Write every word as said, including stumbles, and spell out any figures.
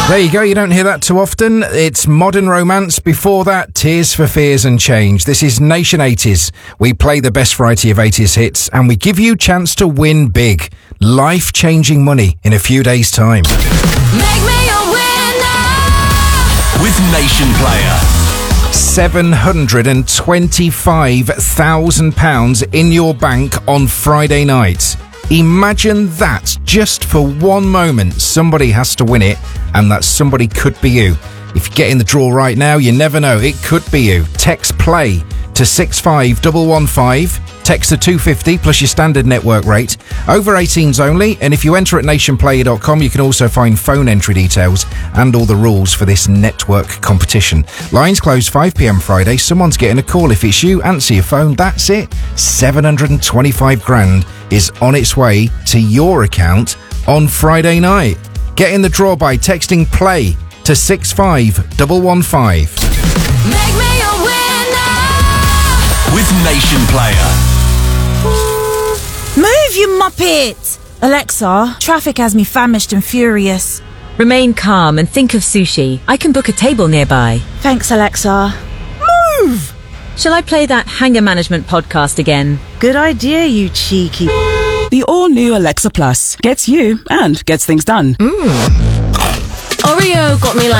There you go, you don't hear that too often. It's modern romance. Before that, Tears for Fears and Change. This is Nation eighties. We play the best variety of eighties hits and we give you a chance to win big. Life-changing money in a few days' time. Make me a winner with Nation Player. seven hundred twenty-five thousand pounds in your bank on Friday night. Imagine that, just for one moment, somebody has to win it, and that somebody could be you. If you get in the draw right now, you never know, it could be you. Text PLAY to six five one one five, text to two fifty plus your standard network rate. Over eighteens only, and if you enter at nation player dot com, you can also find phone entry details and all the rules for this network competition. Lines close five p.m. Friday. Someone's getting a call. If it's you, answer your phone. That's it. seven hundred twenty-five grand is on its way to your account on Friday night. Get in the draw by texting PLAY to six five one one five. Make me a winner with Nation Player. Move, you muppet! Alexa, traffic has me famished and furious. Remain calm and think of sushi. I can book a table nearby. Thanks, Alexa. Move! Shall I play that Hanger Management podcast again? Good idea, you cheeky... The all-new Alexa Plus gets you and gets things done. Oreo got me like